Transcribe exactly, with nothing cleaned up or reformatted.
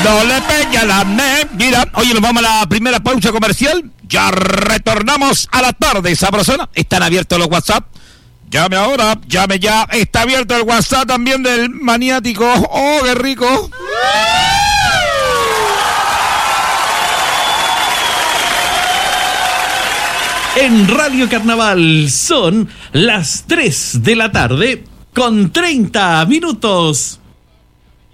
No le pegue a la mentira. Oye, nos vamos a la primera pausa comercial. Ya retornamos a la tarde sabrosona. Están abiertos los WhatsApp. Llame ahora, llame ya. Está abierto el WhatsApp también del maniático. ¡Oh, qué rico! En Radio Carnaval son las tres de la tarde con treinta minutos.